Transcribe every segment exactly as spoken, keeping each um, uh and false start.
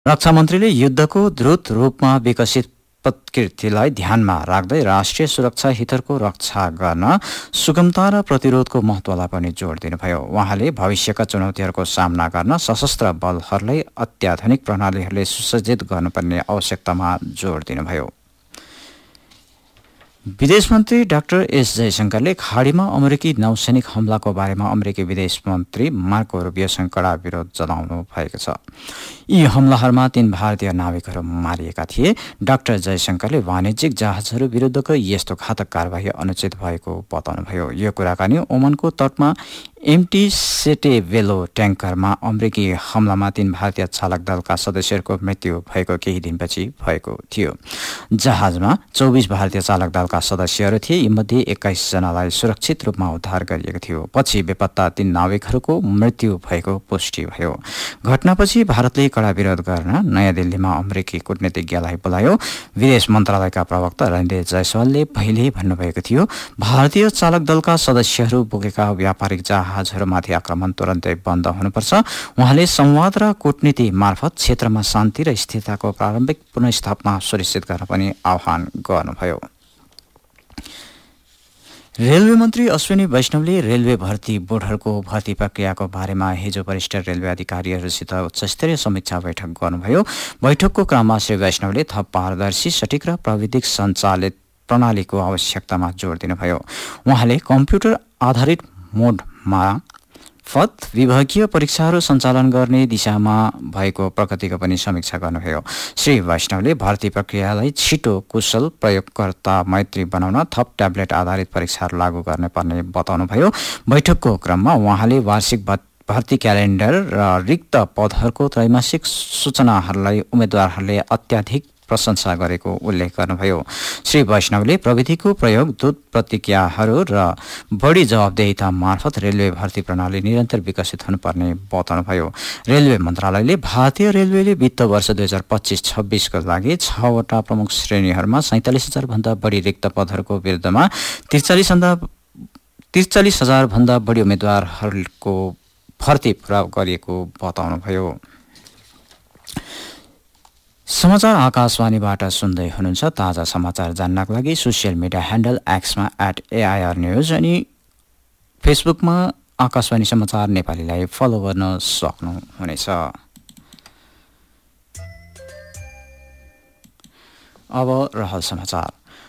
रक्षा मन्त्रीले युद्धको द्रुत रूपमा विकसित प्रकृतिलाई ध्यानमा राख्दै राष्ट्रिय सुरक्षा हितहरूको रक्षा गर्न सुगमता र प्रतिरोधको महत्त्वलाई पनि जोड दिनुभयो। उहाँले भविष्यका चुनौतीहरूको सामना गर्न सशस्त्र बलहरूलाई अत्याधुनिक प्रणालीहरूले सुसज्जित गर्नुपर्ने आवश्यकतामा जोड दिनुभयो। विदेश मन्त्री डाक्टर एस जयशंकरले खाडीमा अमेरिकी नौसैनिक हमलाको बारेमा अमेरिकी विदेश मन्त्री मार्को रुबियोसँग कडा विरोध जनाउनु भएको छ। यी हमलाहरूमा तीन भारतीय नाविकहरू मारिएका थिए। डाक्टर जयशंकरले वाणिज्यिक जहाजहरू विरुद्धको यस्तो घातक कारबाही अनुचित भएको बताउनुभयो। यो कुराकानी ओमनको तटमा एमटी सेटेवेलो ट्याङ्करमा अमेरिकी हमलामा तीन भारतीय चालक दलका सदस्यहरूको मृत्यु भएको केही दिनपछि भएको थियो। जहाजमा चौबिस भारतीय चालक दलका सदस्यहरू थिए। यीमध्ये एक्काइस जनालाई सुरक्षित रूपमा उद्धार गरिएको थियो। पछि बेपत्ता तीन नाविकहरूको मृत्यु भएको पुष्टि भयो। घटनापछि भारतले कडा विरोध गर्न नयाँ दिल्लीमा अमेरिकी कूटनीतिज्ञलाई बोलायो। विदेश मन्त्रालयका प्रवक्ता रणधीर जायसवालले पहिले भन्नुभएको थियो, भारतीय चालक दलका सदस्यहरू बोकेका व्यापारिक जहाजहरूमाथि आक्रमण तुरन्तै बन्द हुनुपर्छ। उहाँले संवाद र कूटनीति मार्फत क्षेत्रमा शान्ति र स्थिरताको प्रारम्भिक पुनर्स्थापना सुनिश्चित गर्न पनि आह्वान गर्नुभयो। रेलवे मन्त्री अश्विनी वैष्णवले रेलवे भर्ती बोर्डहरूको भर्ती प्रक्रियाको बारेमा हिजो वरिष्ठ रेलवे अधिकारीहरूसित उच्चस्तरीय समीक्षा बैठक गर्नुभयो। बैठकको क्रममा श्री वैष्णवले थप पारदर्शी, सटीक र प्राविधिक सञ्चालित प्रणालीको आवश्यकतामा जोड दिनुभयो। उहाँले कम्प्युटर आधारित मोडमा फत विभागीय परीक्षाहरू सञ्चालन गर्ने दिशामा भएको प्रगतिको पनि समीक्षा गर्नुभयो। श्री वैष्णवले भर्ती प्रक्रियालाई छिटो, कुशल, प्रयोगकर्ता मैत्री बनाउन थप ट्याब्लेट आधारित परीक्षाहरू लागू गर्ने पर्ने बताउनुभयो। बैठकको क्रममा उहाँले वार्षिक भर्ती क्यालेन्डर र रिक्त पदहरूको त्रैमासिक सूचनाहरूलाई उम्मेद्वारहरूले अत्याधिक प्रशंसा गरेको उल्लेख गर्नुभयो। श्री वैष्णवले प्रविधिको प्रयोग, दूत प्रतिज्ञाहरू र बढी जवाबदेहिता मार्फत रेलवे भर्ती प्रणाली निरन्तर विकसित हुनुपर्ने बताउनुभयो। रेलवे मन्त्रालयले भारतीय रेलवेले वित्त वर्ष दुई हजार पच्चिस छब्बीसको लागि छवटा प्रमुख श्रेणीहरूमा सैंतालिस हजार भन्दा बढी रिक्त पदहरूको विरुद्धमा त्रिचालिस भन्दा त्रिचालिस हजार भन्दा बढी उम्मेद्वारहरूको भर्ती पुरा गरिएको बताउनुभयो। समाचार आकाशवाणीबाट सुन्दै हुनुहुन्छ। ताजा समाचार जान्नका लागि social media handle एक्समा at AIR news अनि फेसबुकमा आकाशवाणी समाचार नेपालीलाई फलो गर्न सक्नुहुनेछ। अब रहल समाचार।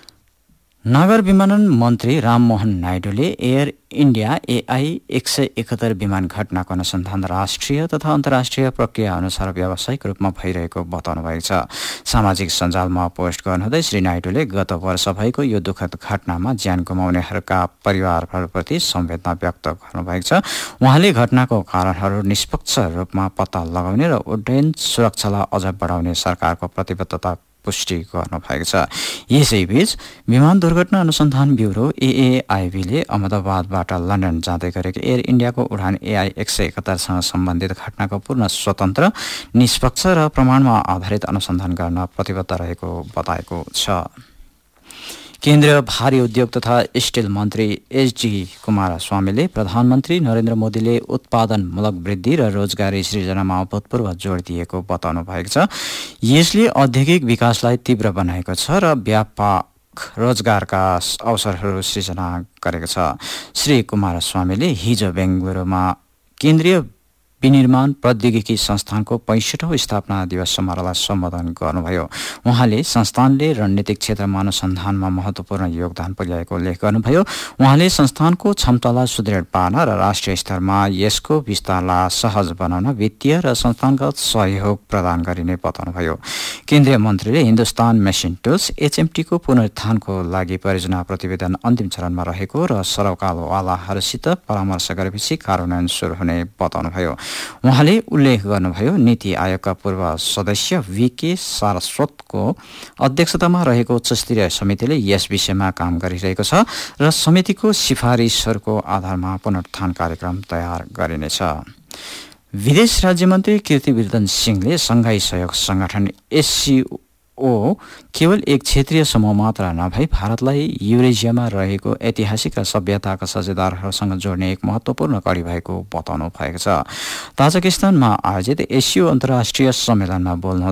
नागर विमानन मन्त्री राममोहन नायडूले एयर इन्डिया एआई एक सय एकहत्तर विमान घटनाको अनुसन्धान राष्ट्रिय तथा अन्तर्राष्ट्रिय प्रक्रिया अनुसार व्यावसायिक रूपमा भइरहेको बताउनु भएको छ। सामाजिक सञ्जालमा पोस्ट गर्नुहुँदै श्री नायडूले गत वर्ष भएको यो दुःखद घटनामा ज्यान गुमाउनेहरूका परिवारहरूप्रति संवेदना व्यक्त गर्नुभएको छ। उहाँले घटनाको कारणहरू निष्पक्ष रूपमा पत्ता लगाउने र उड्डयन सुरक्षालाई अझ बढाउने सरकारको प्रतिबद्धता पुष्टि गर्नुभएको छ। यसैबीच विमान दुर्घटना अनुसन्धान ब्युरो एएआईबीले अहमदाबादबाट लन्डन जाँदै गरेको एयर इन्डियाको उडान एआई एक सय एकहत्तरसँग सम्बन्धित घटनाको पूर्ण स्वतन्त्र, निष्पक्ष र प्रमाणमा आधारित अनुसन्धान गर्न प्रतिबद्ध रहेको बताएको छ। केन्द्रीय भारी उद्योग तथा स्टिल मन्त्री एचडी कुमारस्वामीले प्रधानमन्त्री नरेन्द्र मोदीले उत्पादनमूलक वृद्धि र रोजगारी सृजनामा अभूतपूर्व जोड दिएको बताउनु भएको छ। यसले औद्योगिक विकासलाई तीव्र बनाएको छ र व्यापक रोजगारका अवसरहरू सृजना गरेको छ। श्री कुमारस्वामीले हिजो बेङ्गलुरुमा केन्द्रीय विनिर्माण प्रौद्योगिकी संस्थानको पैँसठौं स्थापना दिवस समारोहलाई सम्बोधन गर्नुभयो। उहाँले संस्थानले रणनीतिक क्षेत्रमा अनुसन्धानमा महत्वपूर्ण योगदान पुर्याएको उल्लेख गर्नुभयो। उहाँले संस्थानको क्षमतालाई सुदृढ पार्न र राष्ट्रिय स्तरमा यसको विस्तारलाई सहज बनाउन वित्तीय र संस्थागत सहयोग प्रदान गरिने बताउनुभयो। केन्द्रीय मन्त्रीले हिन्दुस्तान मेसिन टुल्स एचएमटीको पुनरुत्थानको लागि परियोजना प्रतिवेदन अन्तिम चरणमा रहेको र सरकारवालाहरूसित परामर्श गरेपछि कार्यान्वयन सुरु हुने बताउनुभयो। उहाँले उल्लेख गर्नुभयो, नीति आयोगका पूर्व सदस्य वीके सारस्वतको अध्यक्षतामा रहेको उच्चस्तरीय समितिले यस विषयमा काम गरिरहेको छ र समितिको सिफारिसहरूको आधारमा पुनरुत्थान कार्यक्रम तयार गरिनेछ। विदेश राज्यमन्त्री कीर्तिवर्धन सिंहले संघाई सहयोग संगठन एससीओ ओ केवल एक क्षेत्रीय समूह मात्र नभई भारतलाई युरेसियामा रहेको ऐतिहासिक र सभ्यताका साझेदारहरूसँग जोड्ने एक महत्त्वपूर्ण कडी भएको बताउनु भएको छ। ताजिकिस्तानमा आयोजित एसियो अन्तर्राष्ट्रिय सम्मेलनमा बोल्नु